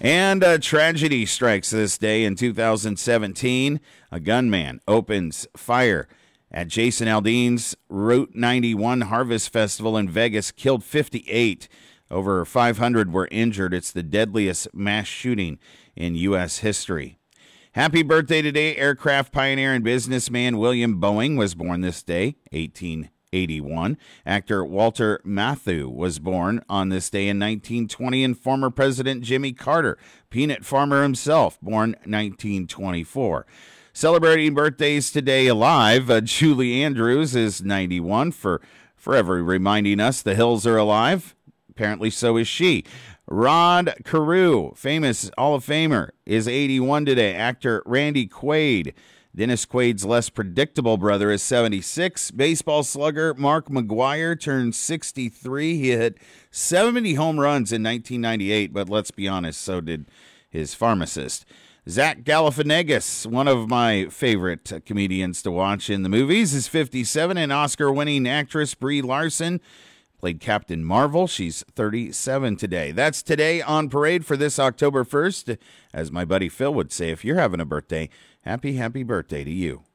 And a tragedy strikes this day in 2017. A gunman opens fire at Jason Aldean's Route 91 Harvest Festival in Vegas, killed 58. Over 500 were injured. It's the deadliest mass shooting in U.S. history. Happy birthday today. Aircraft pioneer and businessman William Boeing was born this day, 1881. Actor Walter Matthau was born on this day in 1920, and former President Jimmy Carter, peanut farmer himself, born 1924. Celebrating birthdays today alive, Julie Andrews is 91, forever reminding us the hills are alive. Apparently so is she. Rod Carew, famous Hall of Famer, is 81 today. Actor Randy Quaid, Dennis Quaid's less predictable brother, is 76. Baseball slugger Mark McGwire turned 63. He hit 70 home runs in 1998, but let's be honest, so did his pharmacist. Zach Galifianakis, one of my favorite comedians to watch in the movies, is 57, and Oscar-winning actress Brie Larson played Captain Marvel. She's 37 today. That's Today on Parade for this October 1st. As my buddy Phil would say, if you're having a birthday, happy birthday to you.